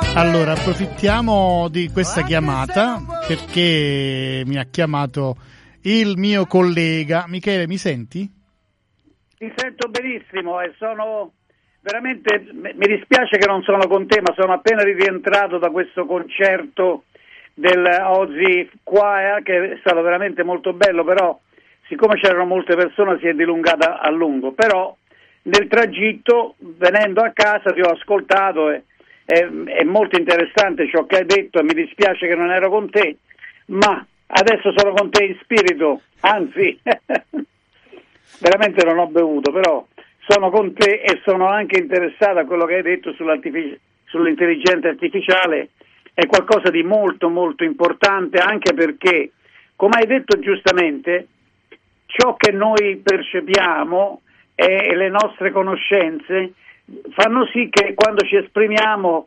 Allora, approfittiamo di questa chiamata perché mi ha chiamato il mio collega. Michele, mi senti? Ti sento benissimo e sono veramente, mi dispiace che non sono con te, ma sono appena rientrato da questo concerto del Ozzy Choir, che è stato veramente molto bello, però siccome c'erano molte persone si è dilungata a lungo, però nel tragitto venendo a casa ti ho ascoltato e è molto interessante ciò che hai detto e mi dispiace che non ero con te, ma adesso sono con te in spirito, anzi veramente non ho bevuto, però sono con te e sono anche interessato a quello che hai detto sull'intelligenza artificiale. È qualcosa di molto molto importante, anche perché, come hai detto giustamente, ciò che noi percepiamo e le nostre conoscenze fanno sì che quando ci esprimiamo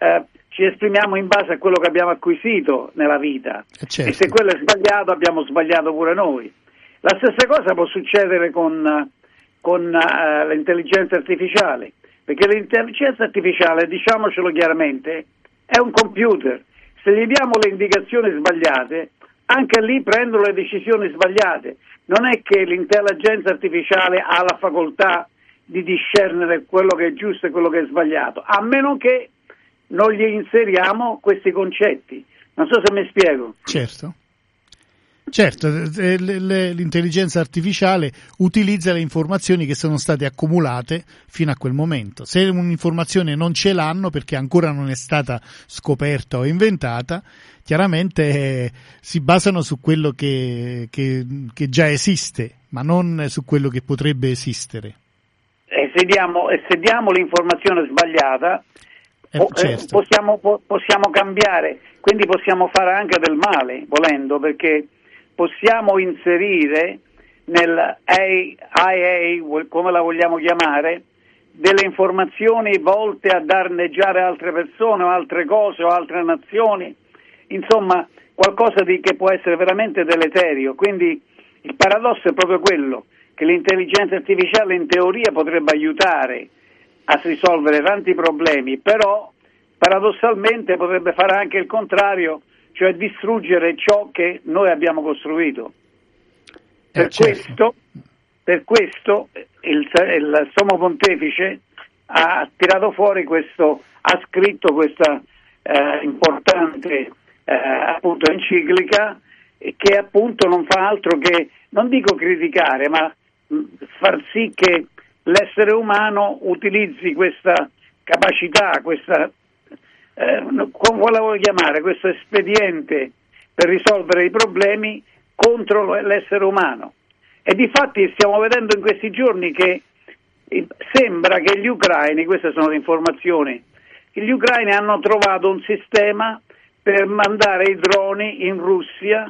in base a quello che abbiamo acquisito nella vita. Certo. E se quello è sbagliato, abbiamo sbagliato pure noi. La stessa cosa può succedere con l'intelligenza artificiale, perché l'intelligenza artificiale, diciamocelo chiaramente, è un computer. Se gli diamo le indicazioni sbagliate, anche lì prendono le decisioni sbagliate. Non è che l'intelligenza artificiale ha la facoltà di discernere quello che è giusto e quello che è sbagliato, a meno che non gli inseriamo questi concetti. Non so se mi spiego. Certo, l'intelligenza artificiale utilizza le informazioni che sono state accumulate fino a quel momento. Se un'informazione non ce l'hanno perché ancora non è stata scoperta o inventata, chiaramente si basano su quello che già esiste, ma non su quello che potrebbe esistere. E se diamo l'informazione sbagliata, certo. possiamo cambiare, quindi possiamo fare anche del male, volendo, perché possiamo inserire nel AI, come la vogliamo chiamare, delle informazioni volte a danneggiare altre persone o altre cose o altre nazioni, insomma qualcosa che può essere veramente deleterio. Quindi il paradosso è proprio quello, che l'intelligenza artificiale in teoria potrebbe aiutare a risolvere tanti problemi, però paradossalmente potrebbe fare anche il contrario, cioè distruggere ciò che noi abbiamo costruito. Per questo il Sommo Pontefice ha tirato fuori ha scritto questa importante appunto enciclica, che appunto non fa altro che, non dico criticare, ma far sì che l'essere umano utilizzi questa capacità, come la vuoi chiamare, questo espediente per risolvere i problemi contro l'essere umano. E difatti stiamo vedendo in questi giorni che sembra che gli ucraini, queste sono le informazioni, gli ucraini hanno trovato un sistema per mandare i droni in Russia,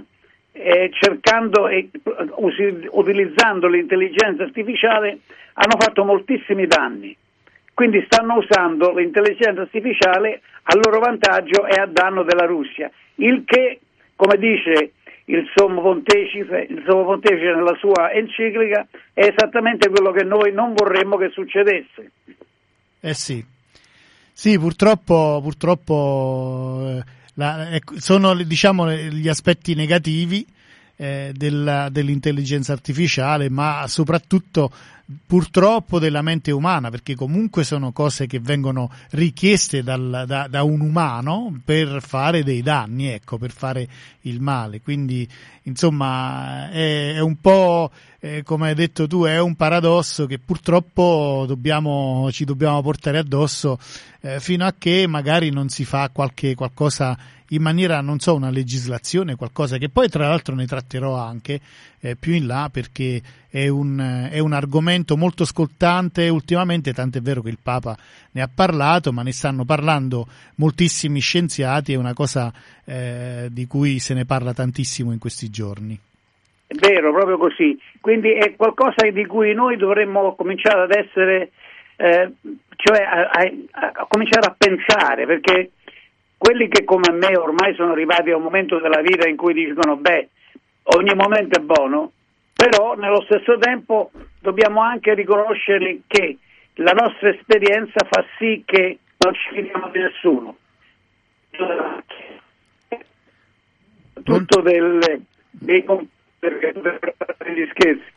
utilizzando l'intelligenza artificiale, hanno fatto moltissimi danni. Quindi stanno usando l'intelligenza artificiale a loro vantaggio e a danno della Russia, il che, come dice il Sommo Pontefice nella sua enciclica, è esattamente quello che noi non vorremmo che succedesse. Sì, purtroppo sono, diciamo, gli aspetti negativi dell'intelligenza artificiale, ma soprattutto purtroppo della mente umana, perché comunque sono cose che vengono richieste da un umano per fare dei danni, ecco, per fare il male. Quindi insomma è un po', come hai detto tu, è un paradosso che purtroppo ci dobbiamo portare addosso fino a che magari non si fa qualcosa in maniera, non so, una legislazione, qualcosa che poi tra l'altro ne tratterò anche più in là, perché è un argomento molto scottante ultimamente, tant'è vero che il Papa ne ha parlato, ma ne stanno parlando moltissimi scienziati, è una cosa di cui se ne parla tantissimo in questi giorni. È vero, proprio così. Quindi è qualcosa di cui noi dovremmo cominciare ad essere, cioè a cominciare a pensare, perché quelli che come me ormai sono arrivati a un momento della vita in cui dicono ogni momento è buono, però nello stesso tempo dobbiamo anche riconoscere che la nostra esperienza fa sì che non ci fidiamo di nessuno. tutto dei computer che per fare gli scherzi.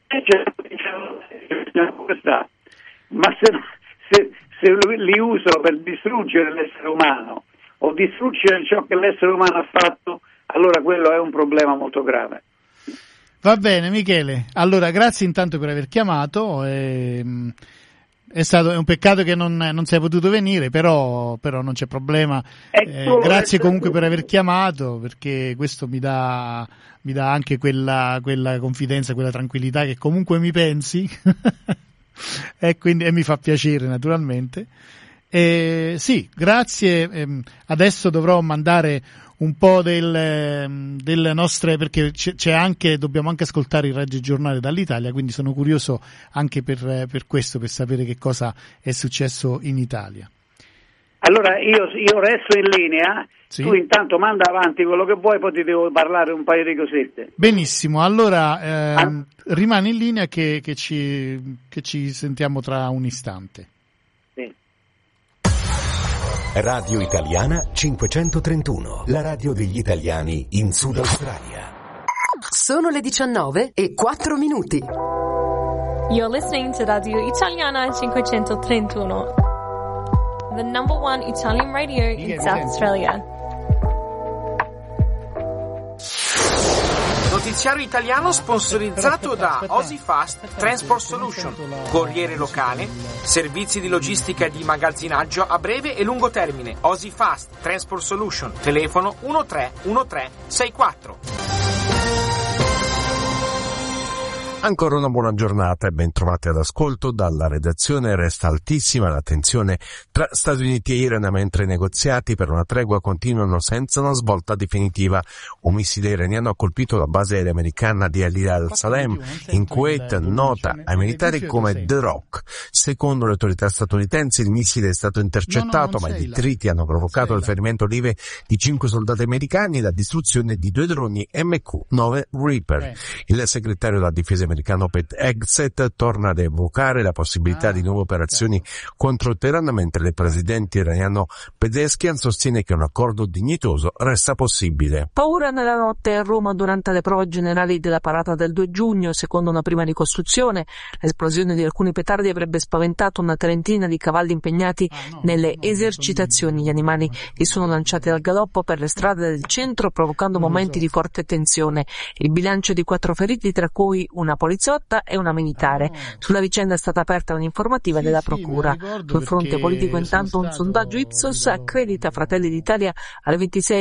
Ma se li usano per distruggere l'essere umano o distruggere ciò che l'essere umano ha fatto, allora quello è un problema molto grave. Va bene Michele, allora grazie intanto per aver chiamato, è un peccato che non sei potuto venire, però non c'è problema, grazie comunque per aver chiamato, perché questo mi dà anche quella confidenza, quella tranquillità che comunque mi pensi e quindi mi fa piacere naturalmente. Sì, grazie, adesso dovrò mandare un po' delle nostre, perché dobbiamo anche ascoltare il radiogiornale dall'Italia, quindi sono curioso anche per questo, per sapere che cosa è successo in Italia. Allora io resto in linea, sì. Tu intanto manda avanti quello che vuoi, poi ti devo parlare un paio di cosette. Benissimo, allora rimani in linea che ci sentiamo tra un istante. Sì. Radio Italiana 531, la radio degli italiani in Sud Australia. Sono le 19:04. You're listening to Radio Italiana 531, the number one Italian radio in South Australia. Notiziario italiano sponsorizzato da Osifast Transport Solution, corriere locale, servizi di logistica e di magazzinaggio a breve e lungo termine. Osifast Transport Solution, telefono 131364. Ancora una buona giornata e ben trovati all'ascolto. Dalla redazione resta altissima la tensione tra Stati Uniti e Iran, mentre i negoziati per una tregua continuano senza una svolta definitiva. Un missile iraniano ha colpito la base aerea americana di Al-Salem in Kuwait, nota ai militari come The Rock. Secondo le autorità statunitensi il missile è stato intercettato, ma i detriti hanno provocato il ferimento lieve di 5 soldati americani e la distruzione di 2 droni MQ-9 Reaper. Il segretario della difesa americano Pete Hegseth torna ad evocare la possibilità di nuove operazioni contro Teheran, mentre il presidente iraniano Pezeshkian sostiene che un accordo dignitoso resta possibile. Paura nella notte a Roma durante le prove generali della parata del 2 giugno. Secondo una prima ricostruzione, l'esplosione di alcuni petardi avrebbe spaventato una trentina di cavalli impegnati nelle esercitazioni. Gli animali si sono lanciati al galoppo per le strade del centro, provocando momenti di forte tensione. Il bilancio di 4 feriti, tra cui una poliziotta e una militare. Sulla vicenda è stata aperta un'informativa della procura. Sul fronte politico intanto un sondaggio Ipsos accredita Fratelli d'Italia al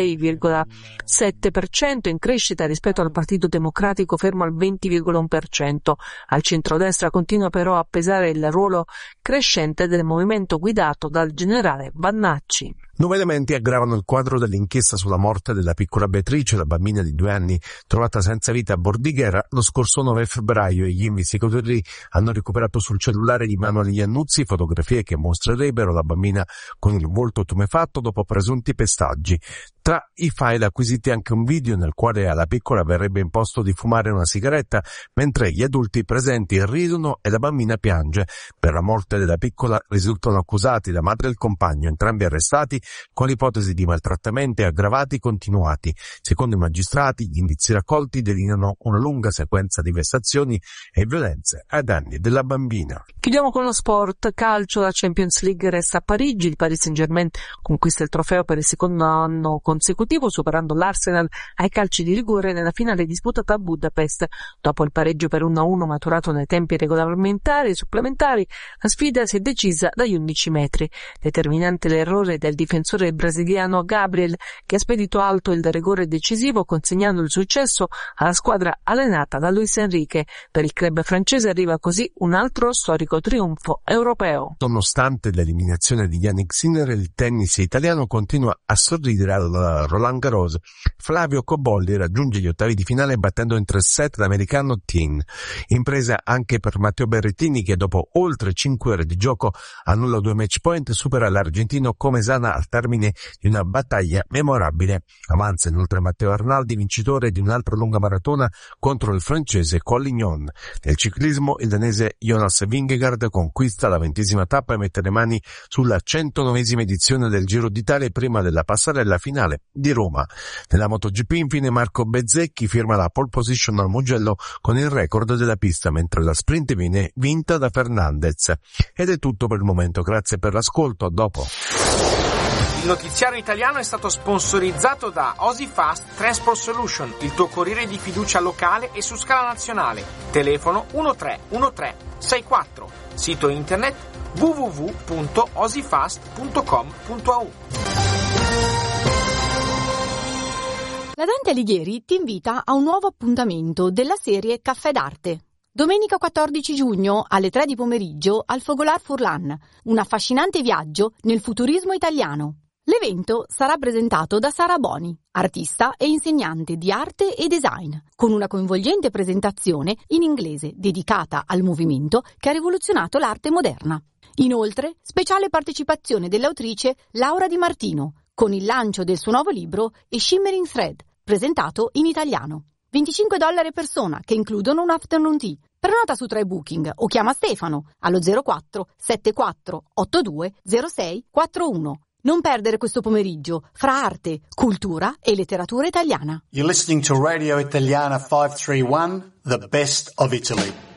26,7%, in crescita rispetto al Partito Democratico fermo al 20,1%. Al centrodestra continua però a pesare il ruolo crescente del movimento guidato dal generale Vannacci. 9 elementi aggravano il quadro dell'inchiesta sulla morte della piccola Beatrice, la bambina di 2 anni trovata senza vita a Bordighera lo scorso 9 febbraio, e gli investigatori hanno recuperato sul cellulare di Manuel Iannuzzi fotografie che mostrerebbero la bambina con il volto tumefatto dopo presunti pestaggi. Tra i file acquisiti anche un video nel quale alla piccola verrebbe imposto di fumare una sigaretta, mentre gli adulti presenti ridono e la bambina piange. Per la morte della piccola risultano accusati la madre e il compagno, entrambi arrestati con l'ipotesi di maltrattamenti aggravati continuati. Secondo i magistrati, gli indizi raccolti delineano una lunga sequenza di vessazioni e violenze ai danni della bambina. Chiudiamo con lo sport calcio. La Champions League resta a Parigi. Il Paris Saint-Germain conquista il trofeo per il secondo anno consecutivo, superando l'Arsenal ai calci di rigore nella finale disputata a Budapest. Dopo il pareggio per 1-1 maturato nei tempi regolamentari e supplementari, la sfida si è decisa dagli 11 metri. Determinante l'errore del difensore brasiliano Gabriel, che ha spedito alto il rigore decisivo, consegnando il successo alla squadra allenata da Luis Enrique. Per il club francese arriva così un altro storico trionfo europeo. Nonostante l'eliminazione di Yannick Sinner, il tennis italiano continua a sorridere al Roland Garros. Flavio Cobolli raggiunge gli ottavi di finale battendo in 3 set l'americano Thiem. Impresa anche per Matteo Berrettini, che dopo oltre 5 ore di gioco annulla 2 match point e supera l'argentino Comesaña al termine di una battaglia memorabile. Avanza inoltre Matteo Arnaldi, vincitore di un'altra lunga maratona contro il francese Collignon. Nel ciclismo il danese Jonas Vingegaard conquista la 20ª tappa e mette le mani sulla 109ª edizione del Giro d'Italia prima della passerella finale di Roma. Nella MotoGP infine Marco Bezzecchi firma la pole position al Mugello con il record della pista, mentre la sprint viene vinta da Fernandez. Ed è tutto per il momento, grazie per l'ascolto, a dopo. Il notiziario italiano è stato sponsorizzato da Osifast Transport Solution, il tuo corriere di fiducia locale e su scala nazionale. Telefono 131364. Sito internet www.osifast.com.au. La Dante Alighieri ti invita a un nuovo appuntamento della serie Caffè d'Arte. Domenica 14 giugno alle 3 di pomeriggio al Fogolar Furlan, un affascinante viaggio nel futurismo italiano. L'evento sarà presentato da Sara Boni, artista e insegnante di arte e design, con una coinvolgente presentazione in inglese dedicata al movimento che ha rivoluzionato l'arte moderna. Inoltre, speciale partecipazione dell'autrice Laura Di Martino, con il lancio del suo nuovo libro A Shimmering Thread, presentato in italiano. $25 a persona, che includono un afternoon tea. Prenota su TryBooking o chiama Stefano allo 04 74 82 06 41. Non perdere questo pomeriggio fra arte, cultura e letteratura italiana. You're listening to Radio Italiana 531, the best of Italy.